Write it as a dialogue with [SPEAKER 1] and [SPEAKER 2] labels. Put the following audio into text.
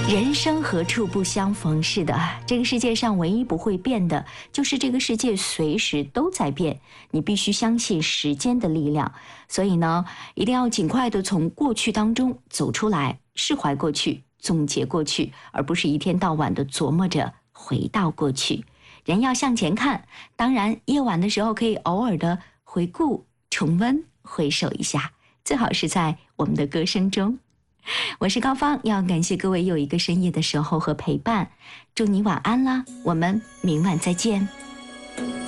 [SPEAKER 1] 人生何处不相逢？是的，这个世界上唯一不会变的，就是这个世界随时都在变。你必须相信时间的力量，所以呢，一定要尽快的从过去当中走出来，释怀过去，总结过去，而不是一天到晚的琢磨着回到过去。人要向前看，当然夜晚的时候可以偶尔的回顾、重温、回首一下，最好是在我们的歌声中。我是高芳，要感谢各位又一个深夜的守候和陪伴，祝你晚安啦，我们明晚再见。